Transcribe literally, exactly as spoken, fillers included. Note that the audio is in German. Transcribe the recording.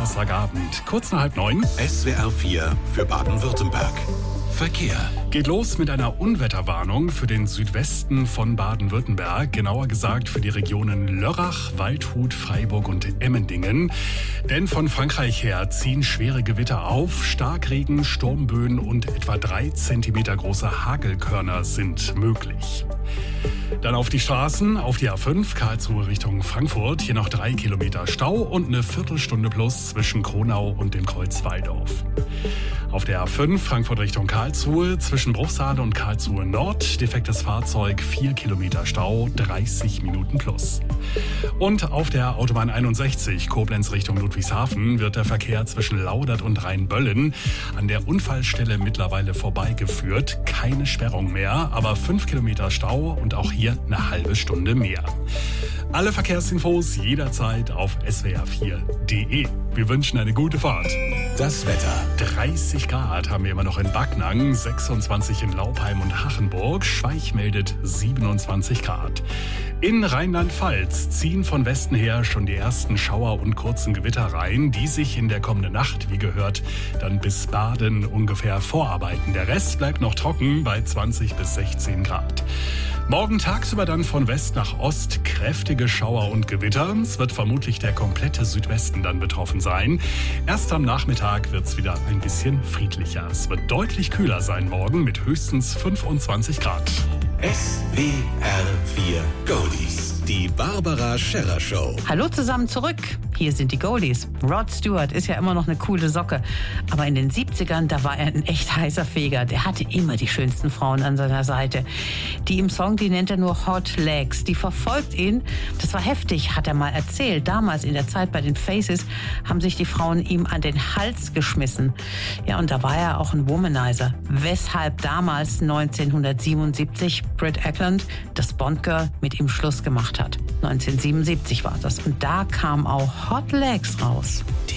Donnerstagabend, kurz nach halb neun. S W R vier für Baden-Württemberg. Verkehr. Geht los mit einer Unwetterwarnung für den Südwesten von Baden-Württemberg, genauer gesagt für die Regionen Lörrach, Waldshut, Freiburg und Emmendingen. Denn von Frankreich her ziehen schwere Gewitter auf, Starkregen, Sturmböen und etwa drei Zentimeter große Hagelkörner sind möglich. Dann auf die Straßen, auf die A fünf, Karlsruhe Richtung Frankfurt, hier noch drei Kilometer Stau und eine Viertelstunde plus zwischen Kronau und dem Kreuz Walldorf. Auf der A fünf, Frankfurt Richtung Karlsruhe, zwischen Bruchsal und Karlsruhe Nord, defektes Fahrzeug, vier Kilometer Stau, dreißig Minuten plus. Und auf der Autobahn einundsechzig, Koblenz Richtung Ludwigshafen, wird der Verkehr zwischen Laudert und Rheinböllen an der Unfallstelle mittlerweile vorbeigeführt. Keine Sperrung mehr, aber fünf Kilometer Stau und auch hier eine halbe Stunde mehr. Alle Verkehrsinfos jederzeit auf s w r vier punkt d e. Wir wünschen eine gute Fahrt. Das Wetter. dreißig Grad haben wir immer noch in Backnang, sechsundzwanzig in Laupheim und Hachenburg. Schweich meldet siebenundzwanzig Grad. In Rheinland-Pfalz ziehen von Westen her schon die ersten Schauer und kurzen Gewitter rein, die sich in der kommenden Nacht, wie gehört, dann bis Baden ungefähr vorarbeiten. Der Rest bleibt noch trocken bei zwanzig bis sechzehn Grad. Morgen tagsüber dann von West nach Ost kräftige Schauer und Gewitter. Es wird vermutlich der komplette Südwesten dann betroffen sein. Erst am Nachmittag wird es wieder ein bisschen friedlicher. Es wird deutlich kühler sein morgen mit höchstens fünfundzwanzig Grad. S W R vier Goldies. Die Barbara Scherrer Show. Hallo zusammen zurück. Hier sind die Goldies. Rod Stewart ist ja immer noch eine coole Socke. Aber in den siebzigern, da war er ein echt heißer Feger. Der hatte immer die schönsten Frauen an seiner Seite. Die im Song, die nennt er nur Hot Legs. Die verfolgt ihn. Das war heftig, hat er mal erzählt. Damals in der Zeit bei den Faces haben sich die Frauen ihm an den Hals geschmissen. Ja, und da war er auch ein Womanizer. Weshalb damals neunzehnhundertsiebenundsiebzig Britt Ekland, das Bond-Girl, mit ihm Schluss gemacht hat. neunzehnhundertsiebenundsiebzig war das. Und da kam auch Hot Legs raus. Die